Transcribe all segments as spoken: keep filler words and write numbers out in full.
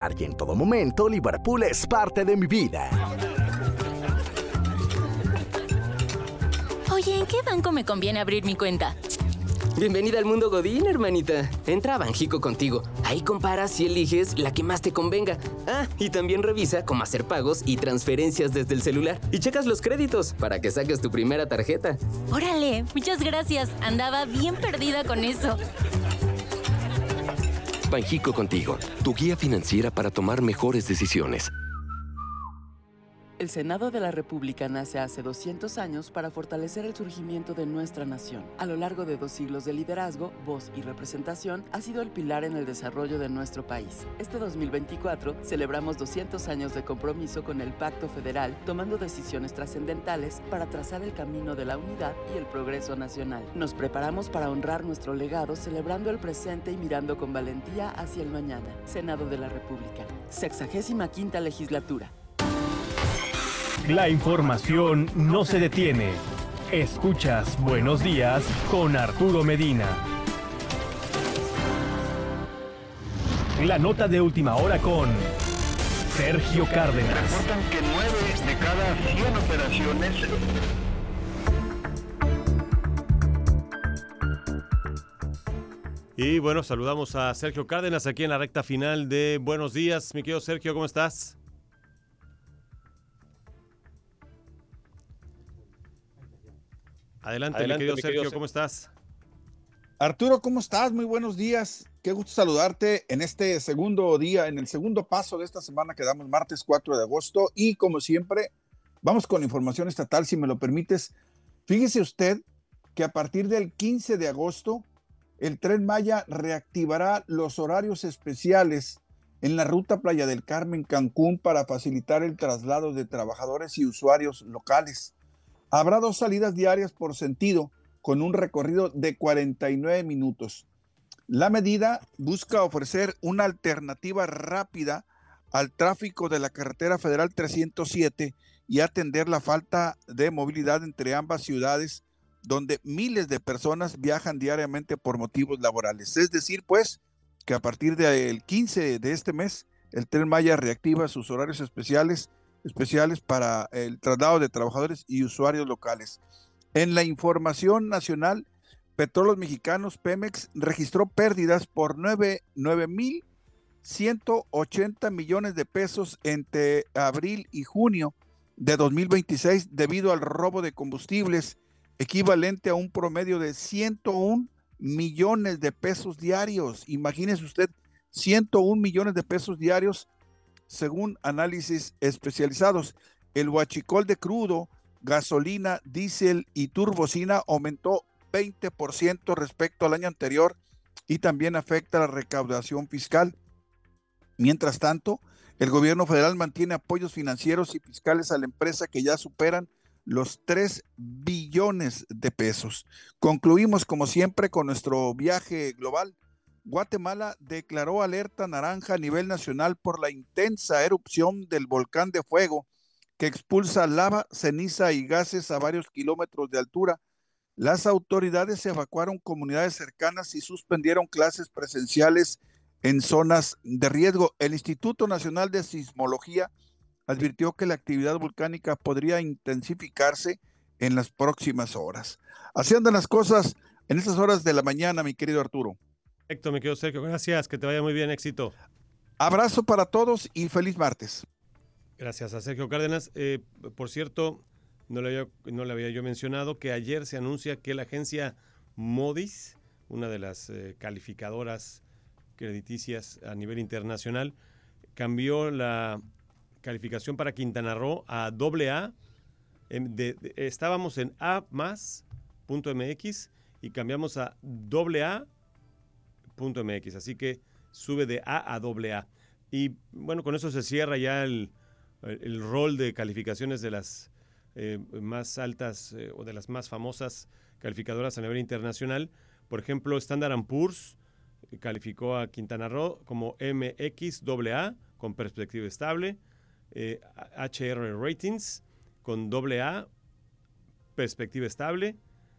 lugar y en todo momento, Liverpool es parte de mi vida. Oye, ¿en qué banco me conviene abrir mi cuenta? Bienvenida al mundo Godín, hermanita. Entra a Banjico contigo. Ahí comparas y eliges la que más te convenga. Ah, y también revisa cómo hacer pagos y transferencias desde el celular. Y checas los créditos para que saques tu primera tarjeta. Órale, muchas gracias. Andaba bien perdida con eso. Banjico contigo, tu guía financiera para tomar mejores decisiones. El Senado de la República nace hace doscientos años para fortalecer el surgimiento de nuestra nación. A lo largo de dos siglos de liderazgo, voz y representación, ha sido el pilar en el desarrollo de nuestro país. Este dos mil veinticuatro celebramos doscientos años de compromiso con el Pacto Federal, tomando decisiones trascendentales para trazar el camino de la unidad y el progreso nacional. Nos preparamos para honrar nuestro legado, celebrando el presente y mirando con valentía hacia el mañana. Senado de la República, sexagésima quinta legislatura. La información no se detiene. Escuchas Buenos Días con Arturo Medina. La nota de última hora con Sergio Cárdenas. Reportan que nueve de cada cien operaciones. Y bueno, saludamos a Sergio Cárdenas aquí en la recta final de Buenos Días. Mi querido Sergio, ¿cómo estás? Adelante, Adelante mi querido mi Sergio, querido. ¿Cómo estás? Arturo, ¿cómo estás? Muy buenos días. Qué gusto saludarte en este segundo día, en el segundo paso de esta semana que damos martes cuatro de agosto. Y como siempre, vamos con información estatal, si me lo permites. Fíjese usted que a partir del quince de agosto, el Tren Maya reactivará los horarios especiales en la ruta Playa del Carmen, Cancún, para facilitar el traslado de trabajadores y usuarios locales. Habrá dos salidas diarias por sentido, con un recorrido de cuarenta y nueve minutos. La medida busca ofrecer una alternativa rápida al tráfico de la carretera federal trescientos siete y atender la falta de movilidad entre ambas ciudades, donde miles de personas viajan diariamente por motivos laborales. Es decir, pues, que a partir del quince de este mes, el Tren Maya reactiva sus horarios especiales especiales para el traslado de trabajadores y usuarios locales. En la información nacional, Petróleos Mexicanos, Pemex, registró pérdidas por nueve mil ciento ochenta millones de pesos entre abril y junio de dos mil veintiséis debido al robo de combustibles, equivalente a un promedio de ciento uno millones de pesos diarios. Imagínese usted, ciento uno millones de pesos diarios. Según análisis especializados, el huachicol de crudo, gasolina, diésel y turbocina aumentó veinte por ciento respecto al año anterior y también afecta la recaudación fiscal. Mientras tanto, el gobierno federal mantiene apoyos financieros y fiscales a la empresa que ya superan los tres billones de pesos. Concluimos, como siempre, con nuestro viaje global. Guatemala declaró alerta naranja a nivel nacional por la intensa erupción del volcán de fuego que expulsa lava, ceniza y gases a varios kilómetros de altura. Las autoridades evacuaron comunidades cercanas y suspendieron clases presenciales en zonas de riesgo. El Instituto Nacional de Sismología advirtió que la actividad volcánica podría intensificarse en las próximas horas. Así andan las cosas en estas horas de la mañana, mi querido Arturo. Perfecto, mi querido Sergio, gracias, que te vaya muy bien, éxito. Abrazo para todos y feliz martes. Gracias a Sergio Cárdenas. Eh, por cierto, no le, había, no le había yo mencionado que ayer se anuncia que la agencia Moody's, una de las eh, calificadoras crediticias a nivel internacional, cambió la calificación para Quintana Roo a doble A. En, de, de, estábamos en A más punto M X y cambiamos a doble A punto M X, así que sube de A a doble A. Y bueno, con eso se cierra ya el, el, el rol de calificaciones de las eh, más altas eh, o de las más famosas calificadoras a nivel internacional. Por ejemplo, Standard and Poor's calificó a Quintana Roo como M X doble A con perspectiva estable, eh, H R Ratings con doble A, perspectiva estable,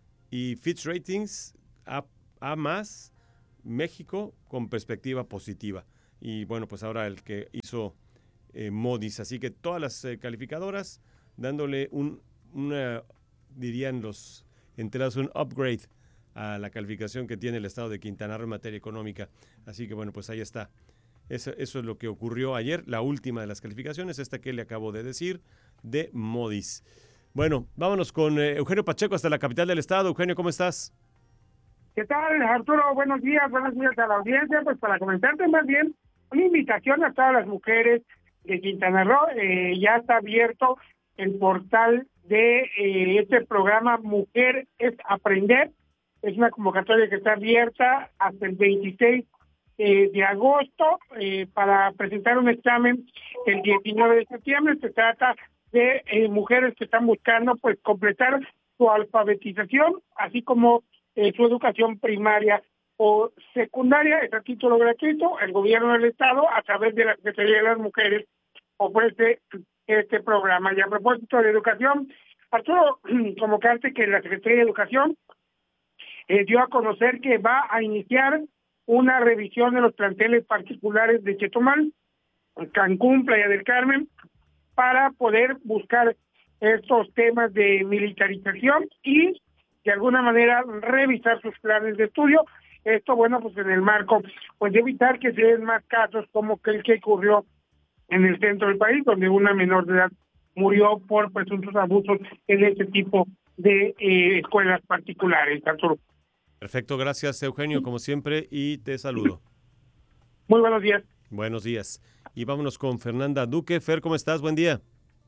y Fitch Ratings A, A más, México con perspectiva positiva. y bueno, pues ahora el que hizo eh, Moody's. Así que todas las eh, calificadoras dándole un, una, dirían los enterados, un upgrade a la calificación que tiene el estado de Quintana Roo en materia económica. Así que bueno, pues ahí está. Eso, eso es lo que ocurrió ayer, la última de las calificaciones, esta que le acabo de decir, de Moody's. Bueno, vámonos con eh, Eugenio Pacheco hasta la capital del estado. Eugenio, ¿cómo estás? ¿Qué tal, Arturo? Buenos días, buenos días a la audiencia. Pues para comentarte más bien, una invitación a todas las mujeres de Quintana Roo. Eh, ya está abierto el portal de eh, este programa Mujer es Aprender. Es una convocatoria que está abierta hasta el veintiséis eh, de agosto eh, para presentar un examen el diecinueve de septiembre. Se trata de eh, mujeres que están buscando pues completar su alfabetización, así como eh, su educación primaria o secundaria. Es a título gratuito. El gobierno del estado, a través de la Secretaría de las Mujeres, ofrece este programa. Y a propósito de educación, Arturo, convocarte que la Secretaría de Educación eh, dio a conocer que va a iniciar una revisión de los planteles particulares de Chetumal, Cancún, Playa del Carmen, para poder buscar estos temas de militarización y de alguna manera revisar sus planes de estudio. Esto, bueno, pues en el marco pues de evitar que se den más casos como el que ocurrió en el centro del país, donde una menor de edad murió por presuntos abusos en este tipo de eh, escuelas particulares, Arturo. Perfecto, gracias Eugenio, como siempre, y te saludo. Muy buenos días. Buenos días. Y vámonos con Fernanda Duque. Fer, ¿cómo estás? Buen día.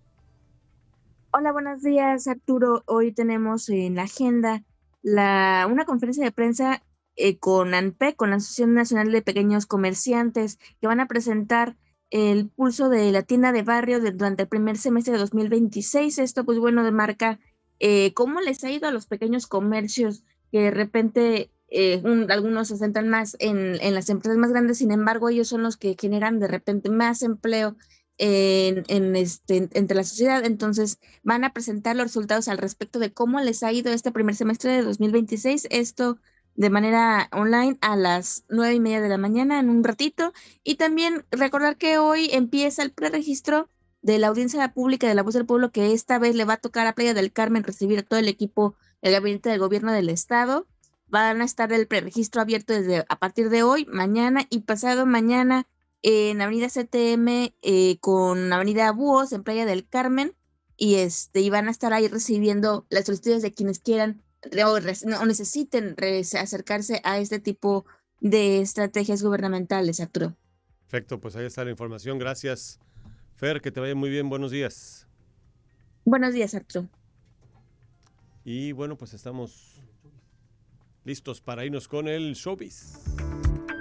Hola, buenos días, Arturo. Hoy tenemos en la agenda la, una conferencia de prensa eh, con ANPE, con la Asociación Nacional de Pequeños Comerciantes, que van a presentar el pulso de la tienda de barrio de, durante el primer semestre de dos mil veintiséis. Esto, pues bueno, demarca eh, cómo les ha ido a los pequeños comercios, que de repente eh, un, algunos se centran más en, en las empresas más grandes, sin embargo, ellos son los que generan de repente más empleo En, en este, entre la sociedad. Entonces van a presentar los resultados al respecto de cómo les ha ido este primer semestre de dos mil veintiséis, esto de manera online a las nueve y media de la mañana en un ratito. Y también recordar que hoy empieza el preregistro de la audiencia pública de La Voz del Pueblo, que esta vez le va a tocar a Playa del Carmen recibir a todo el equipo del gabinete del gobierno del estado. Van a estar el preregistro abierto desde a partir de hoy, mañana y pasado mañana en Avenida C T M eh, con Avenida Búhos en Playa del Carmen, y este y van a estar ahí recibiendo las solicitudes de quienes quieran o, o necesiten acercarse a este tipo de estrategias gubernamentales, Arturo. Perfecto, pues ahí está la información. Gracias, Fer, que te vaya muy bien. Buenos días. Buenos días, Arturo. Y bueno, pues estamos listos para irnos con el showbiz.